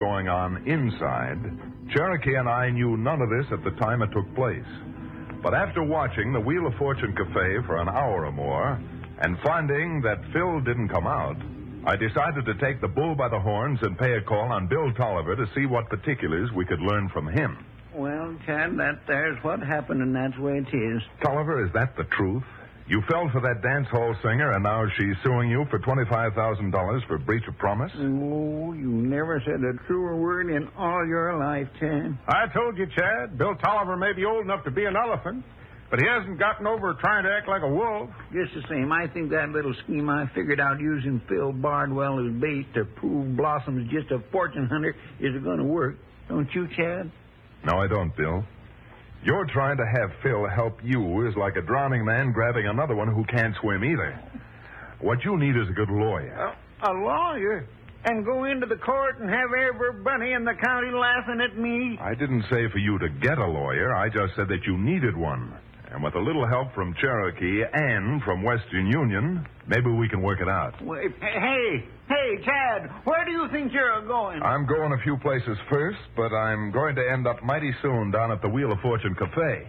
going on inside, Cherokee and I knew none of this at the time it took place. But after watching the Wheel of Fortune Cafe for an hour or more, and finding that Phil didn't come out, I decided to take the bull by the horns and pay a call on Bill Tolliver to see what particulars we could learn from him. Well, Chad, there's what happened, and that's the way it is. Tolliver, is that the truth? You fell for that dance hall singer, and now she's suing you for $25,000 for breach of promise? Oh, you never said a truer word in all your life, Chad. I told you, Chad, Bill Tolliver may be old enough to be an elephant, but he hasn't gotten over trying to act like a wolf. Just the same, I think that little scheme I figured out using Phil Bardwell as bait to prove Blossom's just a fortune hunter is going to work. Don't you, Chad? No, I don't, Bill. You're trying to have Phil help you is like a drowning man grabbing another one who can't swim either. What you need is a good lawyer. A lawyer? And go into the court and have everybody in the county laughing at me? I didn't say for you to get a lawyer. I just said that you needed one. And with a little help from Cherokee and from Western Union, maybe we can work it out. Wait, hey, Chad, where do you think you're going? I'm going a few places first, but I'm going to end up mighty soon down at the Wheel of Fortune Cafe.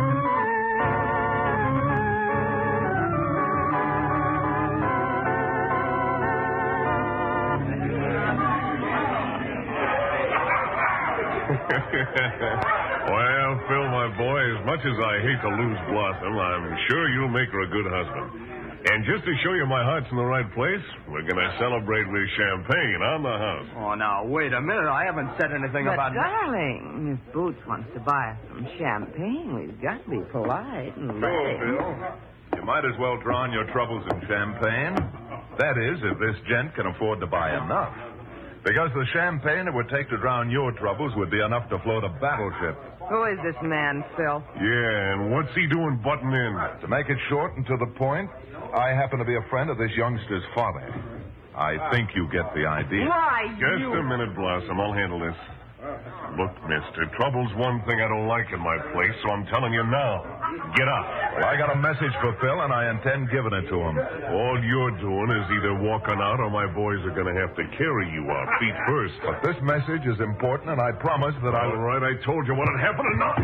Well, Phil, my boy, as much as I hate to lose Blossom, I'm sure you'll make her a good husband. And just to show you my heart's in the right place, we're going to celebrate with champagne on the house. Oh, now, wait a minute. I haven't said anything But about... darling, if Boots wants to buy us some champagne, we've got to be polite and Sure, Bill. You might as well drown your troubles in champagne. That is, if this gent can afford to buy enough. Because the champagne it would take to drown your troubles would be enough to float a battleship. Who is this man, Phil? Yeah, and what's he doing butting in? To make it short and to the point, I happen to be a friend of this youngster's father. I think you get the idea. Why, Just a minute, Blossom. I'll handle this. Look, mister, trouble's one thing I don't like in my place, so I'm telling you now. Get out. Well, I got a message for Phil, and I intend giving it to him. All you're doing is either walking out or my boys are going to have to carry you out feet first. But this message is important, and I promise that All right, I told you what had happened enough.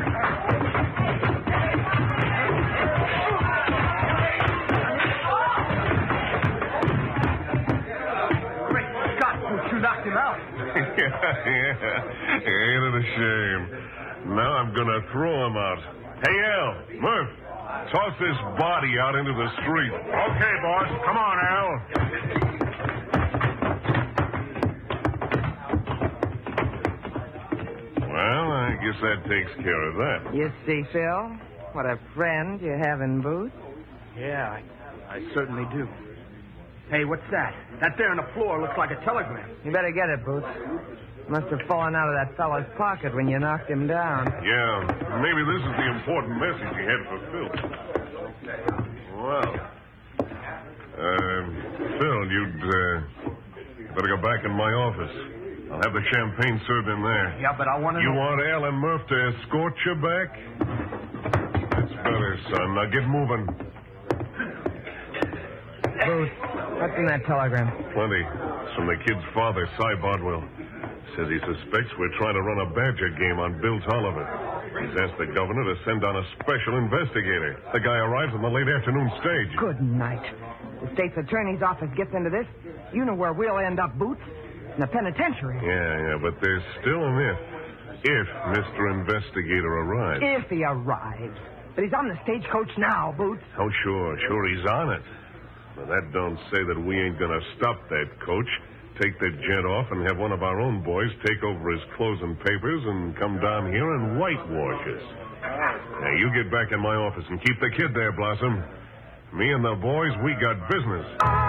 Great Scott, you knocked him out. yeah. Ain't it a shame? Now I'm going to throw him out. Hey, Al, Murph, toss this body out into the street. Okay, boss. Come on, Al. Well, I guess that takes care of that. You see, Phil, what a friend you have in Boots. Yeah, I certainly do. Hey, what's that? That there on the floor looks like a telegram. You better get it, Boots. Must have fallen out of that fellow's pocket when you knocked him down. Yeah, maybe this is the important message he had for Phil. Well, Phil, you'd better go back in my office. I'll have the champagne served in there. Yeah, but I want to You know... want Al and Murph to escort you back? That's better, son. Now get moving. Boots, what's in that telegram? Plenty. It's from the kid's father, Cy Bardwell. Says he suspects we're trying to run a badger game on Bill Tolliver. He's asked the governor to send down a special investigator. The guy arrives on the late afternoon stage. Good night. The state's attorney's office gets into this. You know where we'll end up, Boots. In the penitentiary. Yeah, but there's still an if. If Mr. Investigator arrives. If he arrives. But he's on the stagecoach now, Boots. Oh, sure, he's on it. But that don't say that we ain't gonna stop that coach, take the gent off, and have one of our own boys take over his clothes and papers and come down here and whitewash us. Now, you get back in my office and keep the kid there, Blossom. Me and the boys, we got business.